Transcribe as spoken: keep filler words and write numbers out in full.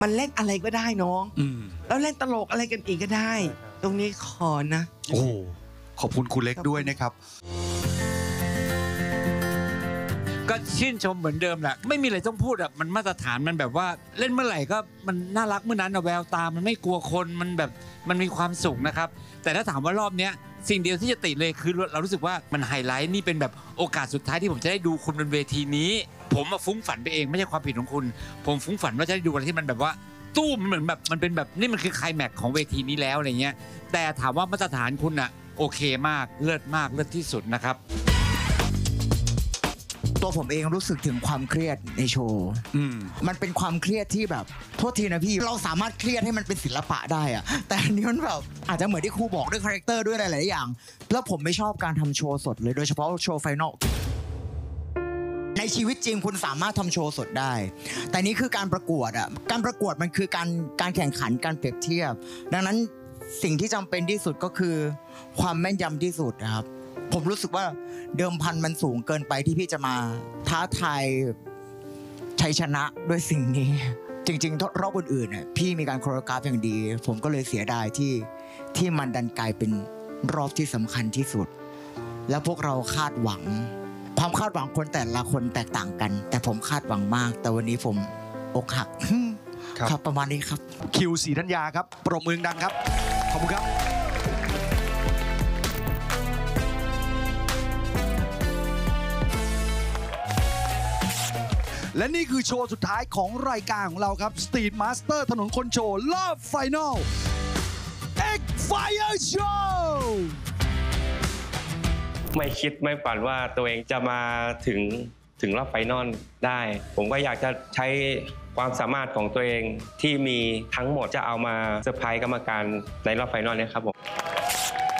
มันเล่นอะไรก็ได้น้องแล้วเล่นตลกอะไรกันอีกก็ได้ตรงนี้ขอนะโอ้ขอบคุณคุณเล็กด้วยนะครับก็ชื่นชมเหมือนเดิมแหละไม่มีอะไรต้องพูดอ่ะมันมาตรฐานมันแบบว่าเล่นเมื่อไหร่ก็มันน่ารักเมื่อนั้นนะแววตามันไม่กลัวคนมันแบบมันมีความสุขนะครับแต่ถ้าถามว่ารอบเนี้ยสิ่งเดียวที่จะติเลยคือเรารู้สึกว่ามันไฮไลท์นี่เป็นแบบโอกาสสุดท้ายที่ผมจะได้ดูคุณบนเวทีนี้ผมมาฟุ้งฝันไปเองไม่ใช่ความผิดของคุณผมฟุ้งฝันว่าจะได้ดูอะไรที่มันแบบว่าตู้มันเหมือนแบบมันเป็นแบบนี่มันคือไคลแม็กซ์ของเวทีนี้แล้วอะไรเงี้ยแต่ถามว่ามาตรฐานคุณอะโอเคมากเลิศมากเลิศที่สุดนะครับตัวผมเองรู้สึกถึงความเครียดในโชว์มันเป็นความเครียดที่แบบโทษทีนะพี่เราสามารถเครียดให้มันเป็นศิลปะได้อะแต่อันนี้มันแบบอาจจะเหมือนที่ครูบอกด้วยคาแรคเตอร์ด้วยหลายๆอย่างแล้วผมไม่ชอบการทำโชว์สดเลยโดยเฉพาะโชว์ไฟนอลในชีวิตจริงคุณสามารถทำโชว์สดได้แต่นี้คือการประกวดอ่ะการประกวดมันคือการการแข่งขันการเปรียบเทียบดังนั้นสิ่งที่จำเป็นที่สุดก็คือความแม่นยำที่สุดนะครับผมรู้สึกว่าเดิมพันมันสูงเกินไปที่พี่จะมาท้าทายชัยชนะด้วยสิ่งนี้จริงๆรอบอื่นๆเนี่ยพี่มีการโคโรกราฟอย่างดีผมก็เลยเสียดายที่ที่มันดันกลายเป็นรอบที่สำคัญที่สุดแล้วพวกเราคาดหวังความคาดหวังคนแต่ละคนแตกต่างกันแต่ผมคาดหวังมากแต่วันนี้ผมอกหักครับประมาณนี้ครับคิวศรีธัญญาครับปรบมือดังครับขอบคุณครับและนี่คือโชว์สุดท้ายของรายการของเราครับ Street Master ถนนคนโชว์รอบไฟนอล X Fire Show ไม่คิดไม่ฝันว่าตัวเองจะมาถึงถึงรอบไฟนอลได้ผมก็อยากจะใช้ความสามารถของตัวเองที่มีทั้งหมดจะเอามาเซอร์ไพรส์กรรมการในรอบไฟนอลนี้ครับผม